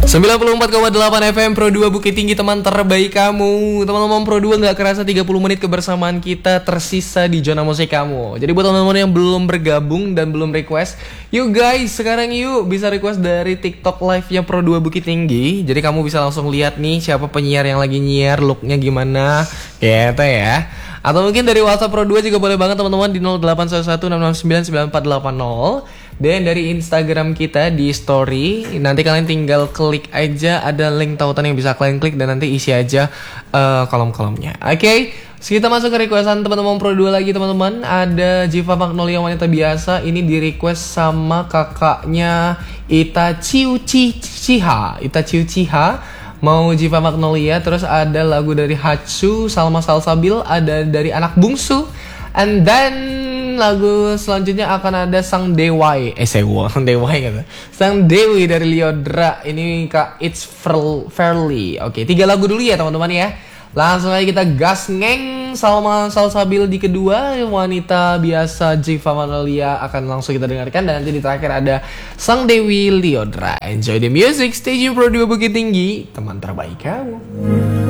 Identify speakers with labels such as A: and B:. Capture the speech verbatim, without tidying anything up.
A: sembilan puluh empat koma delapan F M Pro dua Bukit Tinggi, teman terbaik kamu. Teman-teman Pro dua, gak kerasa tiga puluh menit kebersamaan kita tersisa di zona musik kamu. Jadi buat teman-teman yang belum bergabung dan belum request, yuk guys, sekarang yuk bisa request dari TikTok live-nya Pro dua Bukit Tinggi. Jadi kamu bisa langsung lihat nih siapa penyiar yang lagi nyiar, looknya gimana, gitu ya. Atau mungkin dari WhatsApp Pro dua juga boleh banget teman-teman di nol delapan satu satu enam enam sembilan sembilan empat delapan nol. Dan dari Instagram kita di story, nanti kalian tinggal klik aja, ada link tautan yang bisa kalian klik dan nanti isi aja uh, kolom-kolomnya. Oke, okay? So, kita masuk ke requestan teman-teman Pro dua lagi teman-teman. Ada Jiva Magnolia Wanita Biasa, ini di request sama kakaknya Ita Ciu Ciha. Ita Ciu Ciha mau Jiva Magnolia. Terus ada lagu dari Hatsu, Salma Salsabil, ada dari Anak Bungsu. And then lagu selanjutnya akan ada Sang Dewai, eh Sewo, Sang Dewai kata, Sang Dewi dari Liodra. Ini Kak It's Fairly. Oke, tiga lagu dulu ya teman-teman ya. Langsung aja kita gas ngeng. Salma Salsabil di kedua, Wanita Biasa Jiva Magnolia akan langsung kita dengarkan, dan nanti di terakhir ada Sang Dewi Liodra. Enjoy the music, stay Pro dua Bukit Tinggi, teman terbaik kamu.